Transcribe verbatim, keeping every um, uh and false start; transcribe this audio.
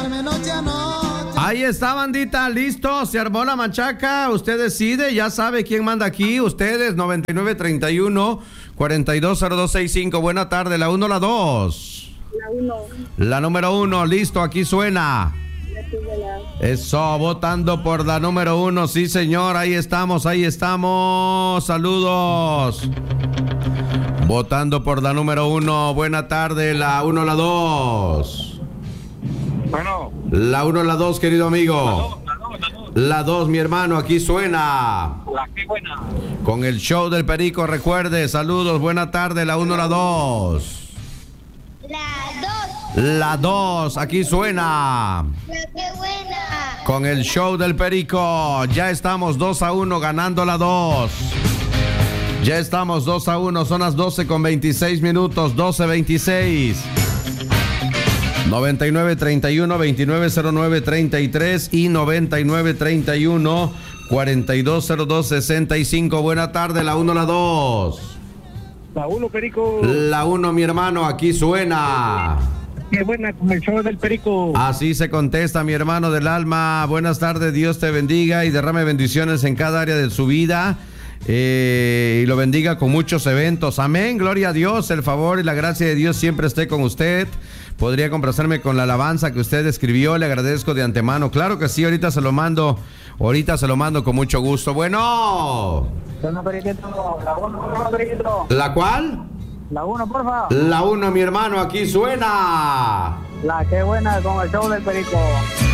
Ahí está, bandita, listo, se armó la machaca, usted decide, ya sabe quién manda aquí, ustedes, noventa y nueve treinta y uno, cuarenta y dos cero dos sesenta y cinco, buena tarde, la uno, la dos. La uno. La número uno, listo, aquí suena. Eso, votando por la número uno, sí señor, ahí estamos, ahí estamos, saludos. Votando por la número uno, buena tarde, la uno, la dos. Bueno. La uno, la dos, querido amigo. La dos, la dos. La dos, mi hermano, aquí suena. La que buena. Con el show del Perico, recuerde, saludos, buena tarde, la uno, la dos. La dos. La dos, aquí suena. La que buena. Con el show del Perico, ya estamos dos a uno ganando la dos. Ya estamos dos a uno, son las doce con veintiséis minutos, doce veintiséis. noventa y nueve treinta y uno, veintinueve cero nueve treinta y tres y noventa y nueve treinta y uno, cuarenta y dos cero dos sesenta y cinco. Buena tarde, la uno, la dos. La uno, Perico. La uno, mi hermano, aquí suena. Qué buena con el show del Perico. Así se contesta, mi hermano del alma. Buenas tardes, Dios te bendiga y derrame bendiciones en cada área de su vida. Eh, y lo bendiga con muchos eventos. Amén, gloria a Dios. El favor y la gracia de Dios siempre esté con usted. Podría complacerme con la alabanza que usted escribió. Le agradezco de antemano. Claro que sí, ahorita se lo mando. Ahorita se lo mando con mucho gusto. Bueno. La uno, Periquito. ¿La cuál? La uno, porfa. La uno, mi hermano, aquí suena. La que buena con el show del Perico.